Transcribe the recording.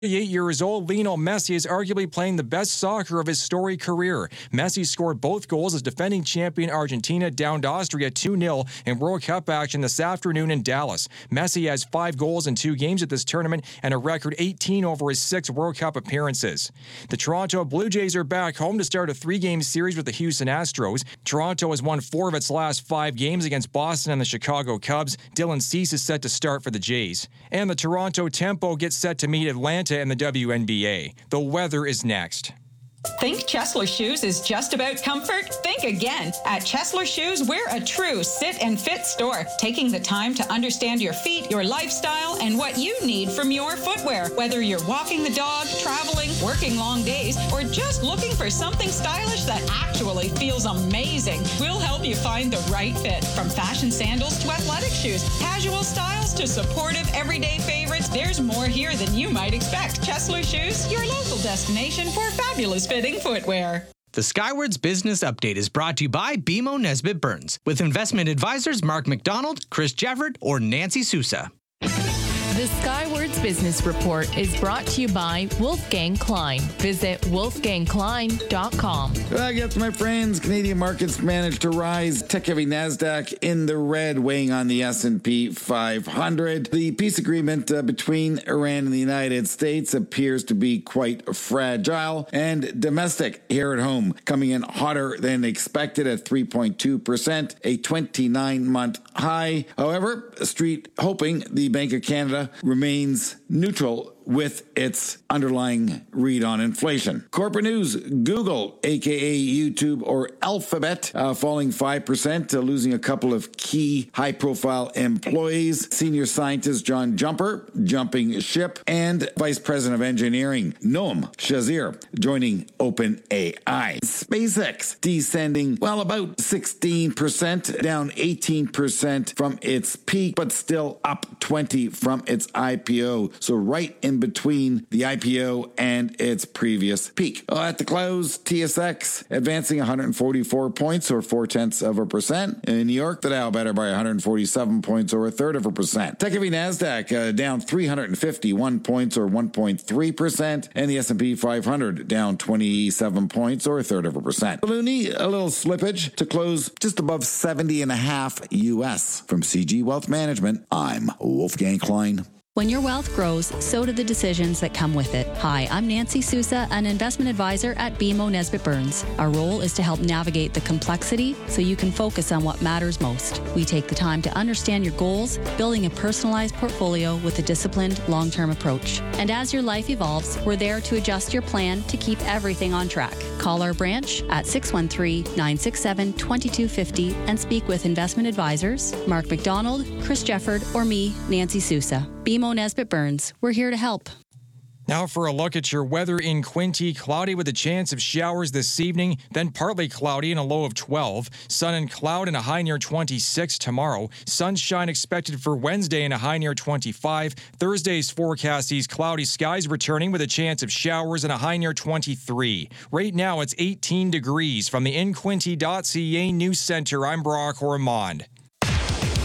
38 years old, Lionel Messi is arguably playing the best soccer of his storied career. Messi scored both goals as defending champion Argentina downed Austria 2-0 in World Cup action this afternoon in Dallas. Messi has 5 goals in 2 games at this tournament and a record 18 over his 6 World Cup appearances. The Toronto Blue Jays are back home to start a 3-game series with the Houston Astros. Toronto has won 4 of its last 5 games against Boston and the Chicago Cubs. Dylan Cease is set to start for the Jays. And the Toronto Tempo gets set to meet Atlanta in the WNBA. The weather is next. Think Chesler Shoes is just about comfort? Think again. At Chesler Shoes, we're a true sit and fit store, taking the time to understand your feet, your lifestyle, and what you need from your footwear. Whether you're walking the dog, traveling, working long days, or just looking for something stylish that actually feels amazing, we'll help you find the right fit. From fashion sandals to athletic shoes, casual styles to supportive everyday favorites, there's more here than you might expect. Chesler Shoes, your local destination for fabulous fitting footwear. The Skywards Business Update is brought to you by BMO Nesbitt Burns, with investment advisors Mark McDonald, Chris Jefford, or Nancy Sousa. The Skywards Business Report is brought to you by Wolfgang Klein. Visit wolfgangklein.com. I guess, my friends, Canadian markets managed to rise. Tech-heavy NASDAQ in the red, weighing on the S&P 500. The peace agreement between Iran and the United States appears to be quite fragile. And domestic here at home coming in hotter than expected at 3.2%, a 29-month high. However, Street hoping the Bank of Canada remains neutral with its underlying read on inflation. Corporate news, Google, aka YouTube or Alphabet, falling 5%, losing a couple of key high-profile employees. Senior scientist John Jumper jumping ship, and Vice President of Engineering Noam Shazir joining OpenAI. SpaceX descending, about 16%, down 18% from its peak, but still up 20 from its IPO. So right in between the IPO and its previous peak. At the close, TSX advancing 144 points or 0.4%. In New York, the Dow better by 147 points or 1/3%. Tech-heavy NASDAQ down 351 points or 1.3%. And the S&P 500 down 27 points or 1/3%. Loonie, a little slippage to close just above 70.5 US. From CG Wealth Management, I'm Wolfgang Klein. When your wealth grows, so do the decisions that come with it. Hi, I'm Nancy Sousa, an investment advisor at BMO Nesbitt Burns. Our role is to help navigate the complexity so you can focus on what matters most. We take the time to understand your goals, building a personalized portfolio with a disciplined, long-term approach. And as your life evolves, we're there to adjust your plan to keep everything on track. Call our branch at 613-967-2250 and speak with investment advisors Mark McDonald, Chris Jefford, or me, Nancy Sousa. BMO Nesbitt Burns. We're here to help. Now for a look at your weather in Quinte. Cloudy with a chance of showers this evening, then partly cloudy and a low of 12. Sun and cloud and a high near 26 tomorrow. Sunshine expected for Wednesday and a high near 25. Thursday's forecast sees cloudy skies returning with a chance of showers and a high near 23. Right now it's 18 degrees. From the InQuinte.ca News Center, I'm Brock Ormond.